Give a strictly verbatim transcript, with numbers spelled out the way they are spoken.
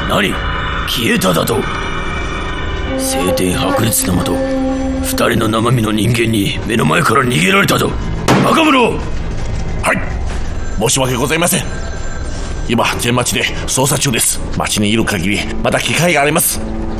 何？消えただと？晴天白日の下、二人の生身の人間に目の前から逃げられたと？バカ者！ はい、申し訳ございません。今天町で捜査中です。町にいる限りまだ機会があります。